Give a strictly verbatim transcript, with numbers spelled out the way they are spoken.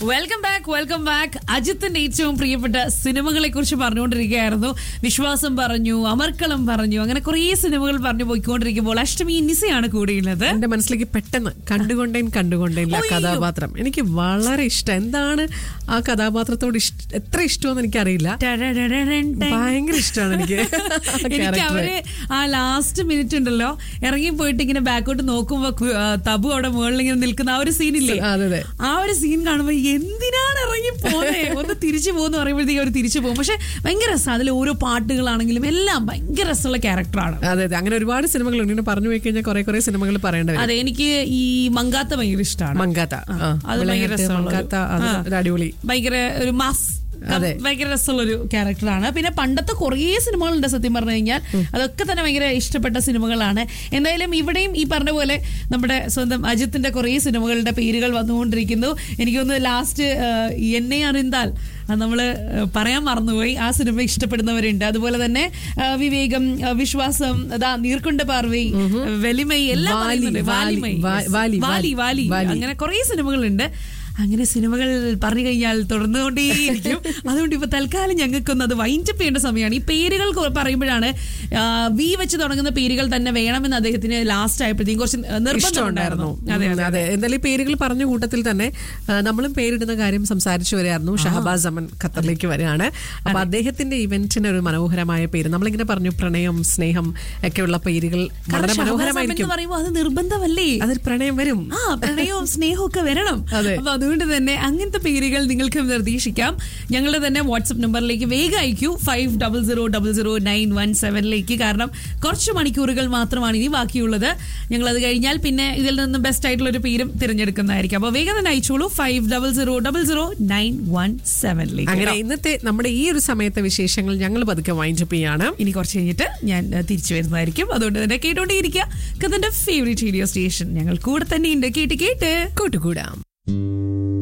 Welcome back welcome back. അജിത്തിന്റെ ഏറ്റവും പ്രിയപ്പെട്ട സിനിമകളെ കുറിച്ച് പറഞ്ഞുകൊണ്ടിരിക്കുകയായിരുന്നു. വിശ്വാസം പറഞ്ഞു, അമർക്കളം പറഞ്ഞു, അങ്ങനെ കുറേ സിനിമകൾ പറഞ്ഞു പോയിക്കൊണ്ടിരിക്കുമ്പോൾ അഷ്ടമി നിസയാണ് കൂടെയുള്ളത്. എന്റെ മനസ്സിലേക്ക് പെട്ടെന്ന് കണ്ടുകൊണ്ടേൻ കണ്ടുകൊണ്ടേൻ ആ കഥാപാത്രം എനിക്ക് വളരെ ഇഷ്ടം. എന്താണ് ആ കഥാപാത്രത്തോട് എത്ര ഇഷ്ടമെന്ന് എനിക്കറിയില്ല, ഭയങ്കര ഇഷ്ടമാണ് എനിക്ക്. എനിക്ക് അവര് ആ ലാസ്റ്റ് മിനിറ്റ് ഉണ്ടല്ലോ, ഇറങ്ങി പോയിട്ട് ഇങ്ങനെ ബാക്കോട്ട് നോക്കുമ്പോ തബു അവിടെ മുകളിൽ ഇങ്ങനെ നിൽക്കുന്ന ആ ഒരു സീനില്ലേ, ആ ഒരു സീൻ കാണുമ്പോ എന്തിനാണ് ഇറങ്ങി പോന്നെ, ഒന്ന് തിരിച്ചു പോകുന്ന പറയുമ്പോഴത്തേക്ക് അവർ തിരിച്ചു പോകും. പക്ഷെ ഭയങ്കര രസം, അതിൽ ഓരോ പാട്ടുകളാണെങ്കിലും എല്ലാം ഭയങ്കര രസമുള്ള ക്യാരക്ടറാണ്. അതെ അതെ, അങ്ങനെ ഒരുപാട് സിനിമകളുണ്ട്. ഇങ്ങനെ പറഞ്ഞു പോയി കഴിഞ്ഞാൽ കുറെ കുറെ സിനിമകൾ പറയേണ്ടത്. അതെ, എനിക്ക് ഈ മങ്കാത്ത ഭയങ്കര ഇഷ്ടമാണ്. മങ്കാത്ത അത് ഭയങ്കര രസമുള്ള, അടിപൊളി, ഭയങ്കര ഒരു മാസ്, ഭയങ്കര രസമുള്ളൊരു ക്യാരക്ടറാണ്. പിന്നെ പണ്ടത്തെ കുറേ സിനിമകളുണ്ട് സത്യം പറഞ്ഞു കഴിഞ്ഞാൽ, അതൊക്കെ തന്നെ ഭയങ്കര ഇഷ്ടപ്പെട്ട സിനിമകളാണ്. എന്തായാലും ഇവിടെയും ഈ പറഞ്ഞ പോലെ നമ്മുടെ സ്വന്തം അജിത്തിന്റെ കുറേ സിനിമകളുടെ പേരുകൾ വന്നുകൊണ്ടിരിക്കുന്നു. എനിക്കൊന്ന് ലാസ്റ്റ് എന്നെ അറിന്താൽ നമ്മള് പറയാൻ മറന്നുപോയി, ആ സിനിമ ഇഷ്ടപ്പെടുന്നവരുണ്ട്. അതുപോലെ തന്നെ വിവേകം, വിശ്വാസം, അതാ നീർക്കൊണ്ട പാർവൈ, വെലിമൈ എല്ലാം വാലിമൈ, വാലി വാലി അങ്ങനെ കുറേ സിനിമകളുണ്ട്. അങ്ങനെ സിനിമകൾ പറഞ്ഞു കഴിഞ്ഞാൽ തുടർന്നുകൊണ്ടേയിരിക്കും. അതുകൊണ്ട് ഇപ്പൊ തൽക്കാലം ഞങ്ങൾക്കൊന്ന് അത് വൈൻഡപ്പ് ചെയ്യേണ്ട സമയമാണ്. ഈ പേരുകൾ പറയുമ്പോഴാണ് വി വെച്ച് തുടങ്ങുന്ന പേരുകൾ തന്നെ വേണമെന്ന് അദ്ദേഹത്തിന് ലാസ്റ്റ് ആയപ്പോഴത്തേക്കും കുറച്ച് നിർബന്ധമുണ്ടായിരുന്നു. അതെ അതെ, എന്തായാലും ഈ പേരുകൾ പറഞ്ഞ കൂട്ടത്തിൽ തന്നെ നമ്മളും പേരിടുന്ന കാര്യം സംസാരിച്ചു വരികയായിരുന്നു. ഷഹബാസ് അമൻ ഖത്തറിലേക്ക് വരികയാണ്. അപ്പൊ അദ്ദേഹത്തിന്റെ ഇവന്റിന് ഒരു മനോഹരമായ പേര് നമ്മളിങ്ങനെ പറഞ്ഞു, പ്രണയം, സ്നേഹം ഒക്കെയുള്ള പേരുകൾ വളരെ മനോഹരമായിരിക്കും. പറയുമ്പോൾ അത് നിർബന്ധമല്ലേ, അതിൽ പ്രണയം വരും, ആ പ്രണയവും സ്നേഹവും ഒക്കെ വരണം. അപ്പൊ അതുകൊണ്ട് തന്നെ അങ്ങനത്തെ പേരുകൾ നിങ്ങൾക്ക് നിർദ്ദേശിക്കാം. ഞങ്ങളുടെ തന്നെ വാട്സ്ആപ്പ് നമ്പറിലേക്ക് വേഗം അയക്കൂ, five double zero double zero nine one സെവനിലേക്ക്. കാരണം കുറച്ച് മണിക്കൂറുകൾ മാത്രമാണ് ഇനി ബാക്കിയുള്ളത്. ഞങ്ങളത് കഴിഞ്ഞാൽ പിന്നെ ഇതിൽ നിന്ന് ബെസ്റ്റ് ആയിട്ടുള്ള ഒരു പേരും തിരഞ്ഞെടുക്കുന്നതായിരിക്കും. അപ്പോൾ വേഗം തന്നെ അയച്ചോളൂ, five double zero double zero nine one സെവനിലേക്ക്. അങ്ങനെ ഇന്നത്തെ നമ്മുടെ ഈ ഒരു സമയത്തെ വിശേഷങ്ങൾ ഞങ്ങൾ പതുക്കെ വൈൻഡപ്പ് ചെയ്യാണ്. ഇനി കുറച്ച് കഴിഞ്ഞിട്ട് ഞാൻ തിരിച്ചു വരുന്നതായിരിക്കും. അതുകൊണ്ട് തന്നെ കേട്ടോണ്ടേയിരിക്കുക. കഥന്റെ ഫേവറേറ്റ് റേഡിയോ സ്റ്റേഷൻ ഞങ്ങൾ കൂടെ തന്നെ ഉണ്ട്. കേട്ട് കേട്ട് കൂട്ടുകൂടാം.